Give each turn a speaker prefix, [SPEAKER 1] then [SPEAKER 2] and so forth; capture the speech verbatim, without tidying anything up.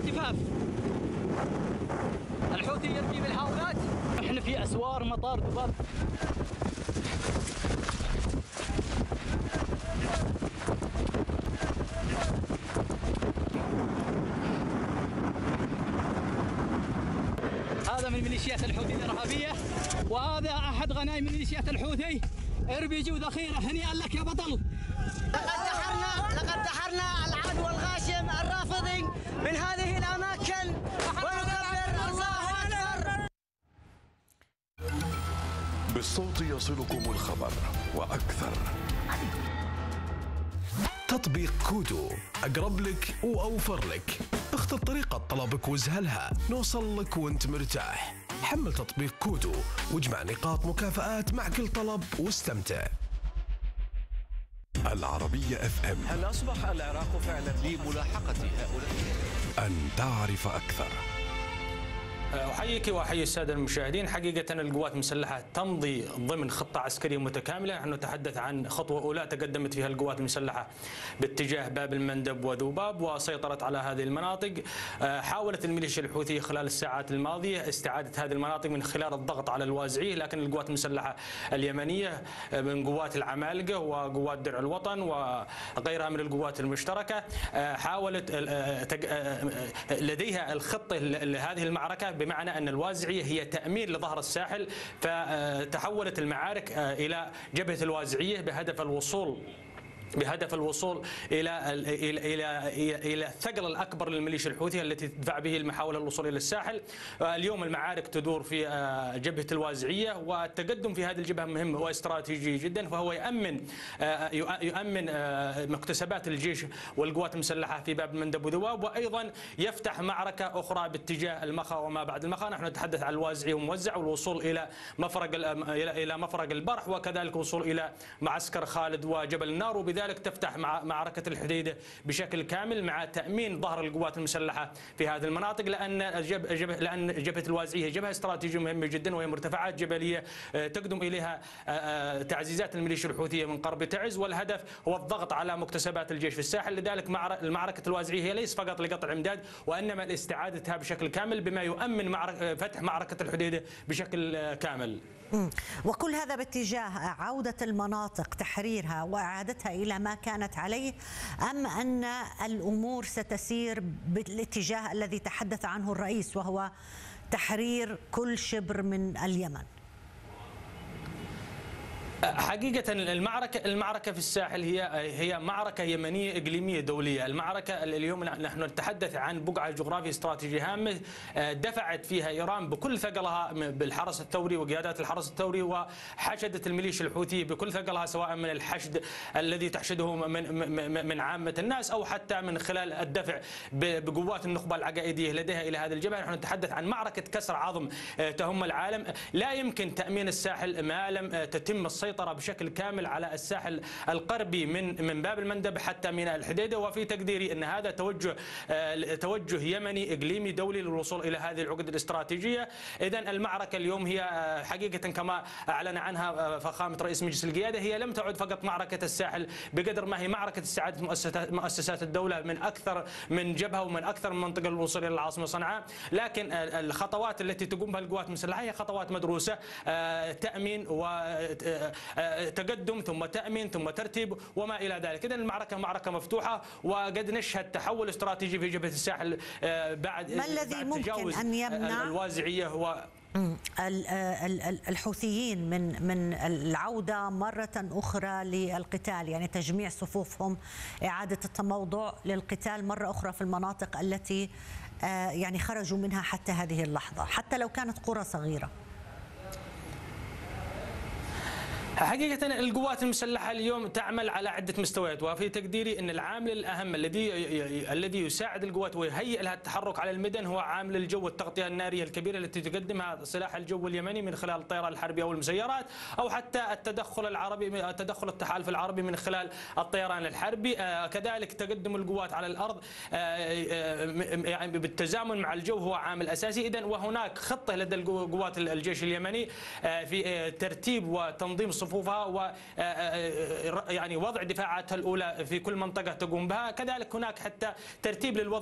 [SPEAKER 1] الجفاف. الحوثي يرمي بالهاونات. احنا في اسوار مطار دبي. هذا من ميليشيات الحوثي الارهابيه، وهذا احد غنائم ميليشيات الحوثي. اربيجي وذخيره، هنيئا لك يا بطل.
[SPEAKER 2] لقد دحرنا لقد دحرنا العدو الغاشم الرافضي من هذه الاماكن ونكبر الله اكبر.
[SPEAKER 3] بالصوت يصلكم الخبر واكثر. تطبيق كودو اقرب لك واوفر لك. اختر طريقة طلبك واسهلها، نوصل لك وانت مرتاح. حمل تطبيق كودو واجمع نقاط مكافآت مع كل طلب واستمتع. العربية اف ام.
[SPEAKER 4] هل أصبح العراق فعلا لملاحقة هؤلاء؟
[SPEAKER 3] أن تعرف أكثر.
[SPEAKER 5] أحييك وأحيي السادة المشاهدين. حقيقة القوات المسلحة تمضي ضمن خطة عسكرية متكاملة. نحن نتحدث عن خطوة أولى تقدمت فيها القوات المسلحة باتجاه باب المندب وذوباب وسيطرت على هذه المناطق. حاولت الميليشيا الحوثية خلال الساعات الماضية استعادة هذه المناطق من خلال الضغط على الوازعية، لكن القوات المسلحة اليمنية من قوات العمالقة وقوات درع الوطن وغيرها من القوات المشتركة حاولت لديها الخطة لهذه المعركة، بمعنى أن الوازعية هي تأمين لظهر الساحل، فتحولت المعارك إلى جبهة الوازعية بهدف الوصول بهدف الوصول الى الى الى الى الثقل الاكبر للميليشيا الحوثيه التي تدفع به المحاوله الوصول الى الساحل. اليوم المعارك تدور في جبهه الوازعيه، والتقدم في هذه الجبهه مهم واستراتيجي جدا، فهو يؤمن يؤمن مكتسبات الجيش والقوات المسلحه في باب المندب وذواب، وايضا يفتح معركه اخرى باتجاه المخا وما بعد المخا. نحن نتحدث عن الوازعيه وموزع والوصول الى مفرق الى مفرق البرح، وكذلك الوصول الى معسكر خالد وجبل النار، وبذلك ذلك تفتح مع معركة الحديدة بشكل كامل مع تأمين ظهر القوات المسلحة في هذه المناطق، لأن جبهة لأن جبهة الوازعية جبهة استراتيجية مهمة جدا، وهي مرتفعات جبلية تقدم إليها تعزيزات الميليشيا الحوثية من قرب تعز، والهدف هو الضغط على مكتسبات الجيش في الساحل. لذلك المعركة الوازعية هي ليس فقط لقطع إمداد، وإنما لاستعادتها بشكل كامل بما يؤمن معركة فتح معركة الحديدة بشكل كامل.
[SPEAKER 6] وكل هذا باتجاه عودة المناطق، تحريرها وإعادتها إلى ما كانت عليه، أم أن الأمور ستسير بالاتجاه الذي تحدث عنه الرئيس وهو تحرير كل شبر من اليمن؟
[SPEAKER 5] حقيقة المعركة المعركة في الساحل هي هي معركة يمنية إقليمية دولية. المعركة اليوم نحن نتحدث عن بقعة جغرافية استراتيجية هامة دفعت فيها إيران بكل ثقلها بالحرس الثوري وقيادات الحرس الثوري، وحشدت الميليشيا الحوثية بكل ثقلها، سواء من الحشد الذي تحشده من من عامة الناس أو حتى من خلال الدفع بقوات النخبة العقائدية لديها إلى هذه الجبهة. نحن نتحدث عن معركة كسر عظم تهم العالم. لا يمكن تأمين الساحل ما لم تتم السيطرة بشكل كامل على الساحل الغربي من من باب المندب حتى ميناء الحديدة، وفي تقديري ان هذا توجه توجه يمني اقليمي دولي للوصول الى هذه العقد الاستراتيجيه. اذا المعركه اليوم هي حقيقه كما اعلن عنها فخامه رئيس مجلس القياده، هي لم تعد فقط معركه الساحل بقدر ما هي معركه استعاده مؤسسات الدوله من اكثر من جبهه ومن اكثر من منطقه للوصول الى العاصمه صنعاء. لكن الخطوات التي تقوم بها القوات المسلحه هي خطوات مدروسه، تامين و تقدم ثم تأمين ثم ترتيب وما إلى ذلك. إذن المعركة معركة مفتوحة، وقد نشهد تحول استراتيجي في جبهة الساحل بعد
[SPEAKER 6] ما الذي ممكن أن يمنع
[SPEAKER 5] الوازعية هو
[SPEAKER 6] الحوثيين من من العودة مرة أخرى للقتال، يعني تجميع صفوفهم، إعادة التموضع للقتال مرة أخرى في المناطق التي يعني خرجوا منها حتى هذه اللحظة، حتى لو كانت قرى صغيرة؟
[SPEAKER 5] حقيقة القوات المسلحة اليوم تعمل على عدة مستويات، وفي تقديري أن العامل الأهم الذي الذي يساعد القوات ويهيئ لها التحرك على الميدان هو عامل الجو والتغطية النارية الكبيرة التي تقدمها سلاح الجو اليمني من خلال الطيران الحربي أو المسيرات، أو حتى التدخل العربي التدخل التحالف العربي من خلال الطيران الحربي. كذلك تقدم القوات على الأرض يعني بالتزامن مع الجو هو عامل أساسي. إذن وهناك خطة لدى القوات الجيش اليمني في ترتيب وتنظيم صفوفها و يعني وضع دفاعاتها الأولى في كل منطقة تقوم بها. كذلك هناك حتى ترتيب للوضع